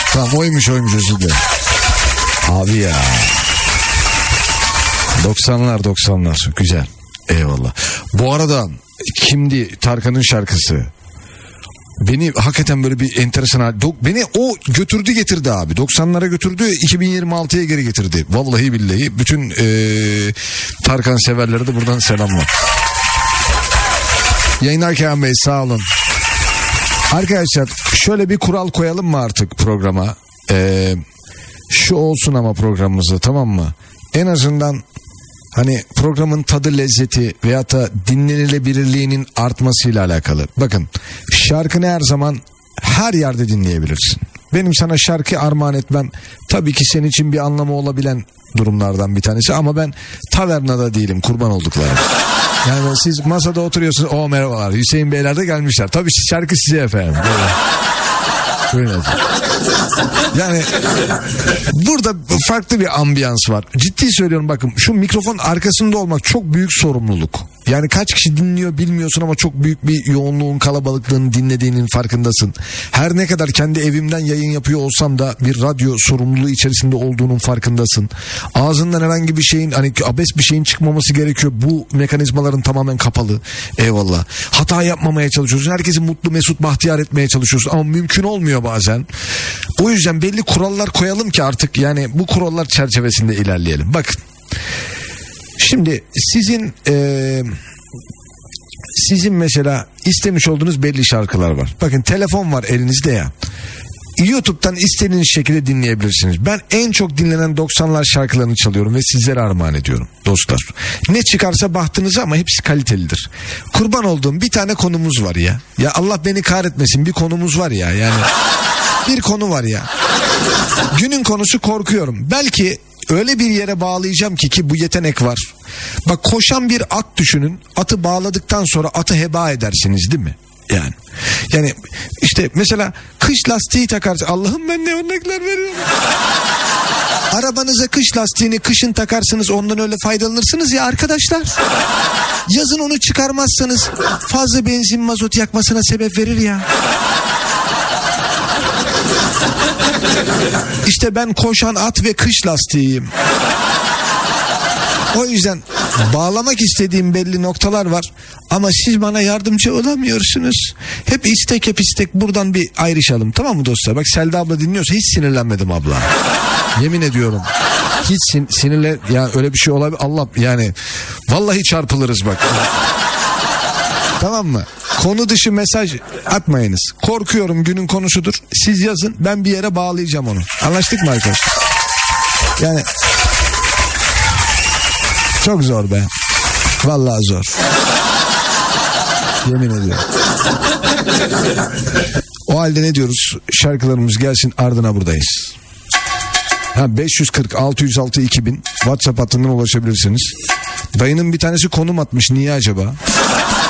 Tamam oymuş özür dilerim. Abi ya. 90'lar güzel. Eyvallah. Bu arada kimdi Tarkan'ın şarkısı? Beni hakikaten böyle bir enteresan beni o götürdü getirdi abi. 90'lara götürdü, 2026'ya geri getirdi. Vallahi billahi bütün Tarkan severlere de buradan selamlar. Yayınlar Kenan Bey, sağ olun. Arkadaşlar şöyle bir kural koyalım mı artık programa? Şu olsun ama programımızda, tamam mı? En azından hani programın tadı, lezzeti veyahut da dinlenilebilirliğinin artmasıyla alakalı. Bakın, şarkını her zaman her yerde dinleyebilirsin. Benim sana şarkı armağan etmem tabii ki senin için bir anlamı olabilen durumlardan bir tanesi, ama ben tavernada değilim, kurban olduklarım. Yani siz masada oturuyorsunuz, o merhabalar Hüseyin Beyler de gelmişler. Tabii şarkı size efendim. Buyurun. Yani burada farklı bir ambiyans var. Ciddi söylüyorum, bakın şu mikrofon arkasında olmak çok büyük sorumluluk. Yani kaç kişi dinliyor bilmiyorsun ama çok büyük bir yoğunluğun, kalabalıklığın dinlediğinin farkındasın. Her ne kadar kendi evimden yayın yapıyor olsam da bir radyo sorumluluğu içerisinde olduğunun farkındasın. Ağzından herhangi bir şeyin, hani abes bir şeyin çıkmaması gerekiyor. Bu mekanizmaların tamamen kapalı. Eyvallah. Hata yapmamaya çalışıyorsun. Herkesi mutlu, mesut, bahtiyar etmeye çalışıyorsun ama mümkün olmuyor bazen. O yüzden belli kurallar koyalım ki artık, yani bu kurallar çerçevesinde ilerleyelim. Bakın. Şimdi sizin mesela istemiş olduğunuz belli şarkılar var. Bakın, telefon var elinizde ya. YouTube'dan istediğiniz şekilde dinleyebilirsiniz. Ben en çok dinlenen 90'lar şarkılarını çalıyorum ve sizlere armağan ediyorum dostlar. Ne çıkarsa bahtınıza, ama hepsi kalitelidir. Kurban olduğum bir tane konumuz var ya. Ya Allah beni kahretmesin, bir konumuz var ya. Yani bir konu var ya. Günün konusu korkuyorum. Belki öyle bir yere bağlayacağım ki bu yetenek var. Bak, koşan bir at düşünün. Atı bağladıktan sonra atı heba edersiniz değil mi? Yani işte mesela kış lastiği takarsın. Allah'ım ben ne örnekler veriyorum. Arabanıza kış lastiğini kışın takarsınız, ondan öyle faydalanırsınız ya arkadaşlar. Yazın onu çıkarmazsanız fazla benzin, mazot yakmasına sebep verir ya. İşte ben koşan at ve kış lastiğiyim. O yüzden bağlamak istediğim belli noktalar var ama siz bana yardımcı olamıyorsunuz. Hep istek buradan bir ayrışalım, tamam mı dostlar? Bak, Selda abla dinliyorsa hiç sinirlenmedim abla. Yemin ediyorum. Hiç sinirle ya, öyle bir şey olabilir. Allah, yani vallahi çarpılırız bak. Tamam mı? Konu dışı mesaj atmayınız. Korkuyorum, günün konusudur. Siz yazın, ben bir yere bağlayacağım onu. Anlaştık mı arkadaşlar? Yani çok zor be. Vallahi zor. Yemin ediyorum. O halde ne diyoruz? Şarkılarımız gelsin, ardına buradayız. 540 606 2000 WhatsApp hattından ulaşabilirsiniz. Dayının bir tanesi konum atmış. Niye acaba?